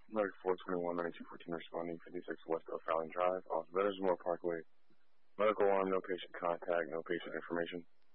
Medic 421, 9214 responding, 56 West O'Fallon Drive, off Vetersmore Parkway. Medical alarm, no patient contact, no patient information.